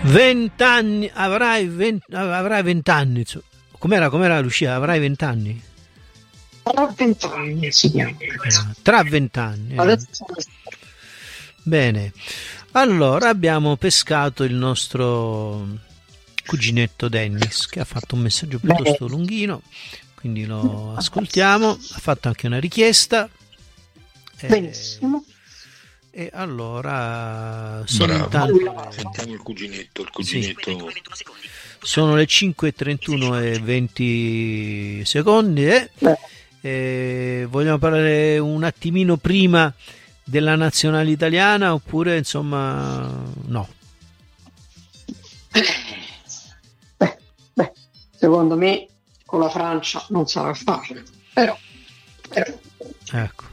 20 anni, avrai 20 anni. Com'era Lucia? Avrai 20 anni? Tra 20 anni si chiama. Tra 20 anni. Adesso... Bene. Allora abbiamo pescato il nostro cuginetto Dennis, che ha fatto un messaggio piuttosto lunghino, quindi lo ascoltiamo. Ha fatto anche una richiesta. Benissimo. E allora sentiamo il cuginetto. Sì. Sono le 5:31 e 20 secondi vogliamo parlare un attimino prima della nazionale italiana oppure insomma no? Beh, secondo me con la Francia non sarà facile, però. Ecco.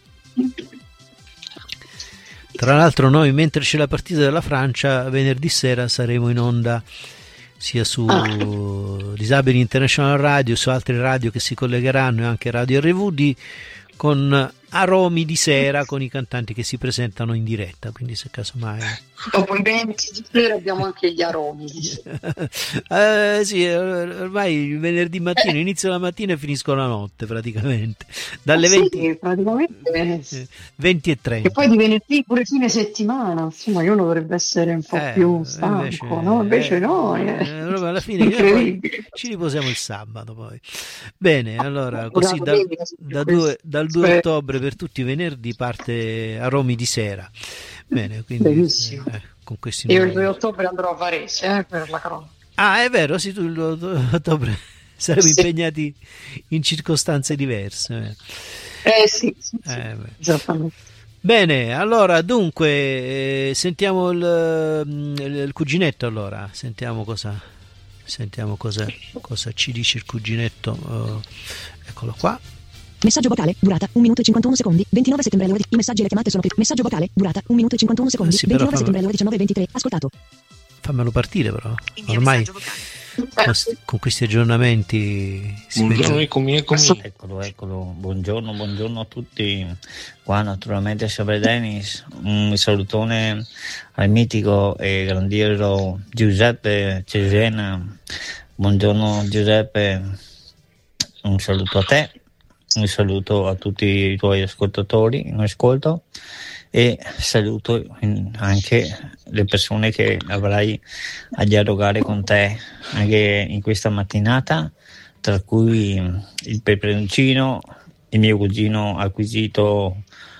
Tra l'altro noi mentre c'è la partita della Francia venerdì sera saremo in onda sia su Disabili International Radio, su altre radio che si collegheranno e anche Radio RVD con aromi di sera, con i cantanti che si presentano in diretta, quindi se casomai dopo i 20 di sera abbiamo anche gli aromi. Sì, ormai il venerdì mattina inizio la mattina e finisco la notte praticamente dalle 20 praticamente 20 e 30 e poi di venerdì pure fine settimana, insomma uno dovrebbe essere un po' più stanco, invece no, alla fine ci riposiamo il sabato poi. Bene, allora così dal 2 ottobre per tutti i venerdì parte Aromi di sera. Bene, quindi con questi io il 2 ottobre andrò a Varese per la cronaca. È vero, sì, tu il 2 ottobre saremo impegnati in circostanze diverse. Sì. Esattamente. Bene, allora dunque sentiamo il cuginetto, allora sentiamo cosa ci dice il cuginetto. Eccolo qua. Messaggio vocale, durata 1 minuto e 51 secondi, 29 settembre alle ore. I messaggi e le chiamate sono messaggio vocale, durata 1 minuto e 51 secondi, 29 settembre alle ore 19:23. Ascoltato. Fammelo partire però. Ormai con questi aggiornamenti eccomi. Eccolo. Buongiorno a tutti. Qua naturalmente sempre Dennis. Un salutone al mitico e grandiero Giuseppe Cesena. Buongiorno Giuseppe. Un saluto a te. Un saluto a tutti i tuoi ascoltatori in ascolto e saluto anche le persone che avrai a dialogare con te anche in questa mattinata, tra cui il peperoncino, il mio cugino acquisito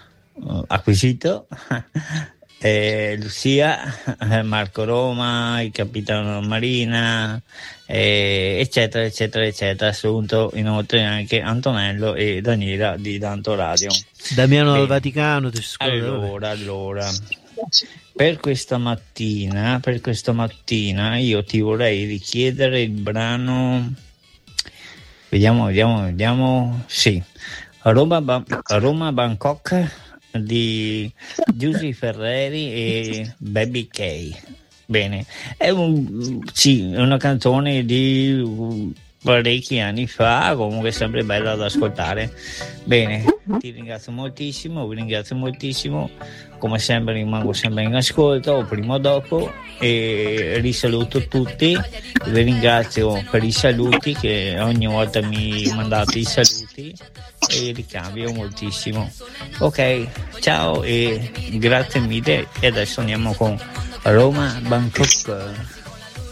Lucia, Marco Roma, il capitano Marina, eccetera. Saluto inoltre anche Antonello e Daniela di Tanto Radio. Damiano del Vaticano. Allora, per questa mattina io ti vorrei richiedere il brano. Vediamo. Sì, Roma Bangkok di Giusy Ferreri e Baby K. Bene, è una canzone di parecchi anni fa, comunque è sempre bella da ascoltare. Bene, ti ringrazio moltissimo, vi ringrazio moltissimo, come sempre rimango sempre in ascolto prima o dopo e risaluto tutti, vi ringrazio per i saluti che ogni volta mi mandate i saluti e ricambio moltissimo. Ok, ciao e grazie mille e adesso andiamo con Roma Bangkok.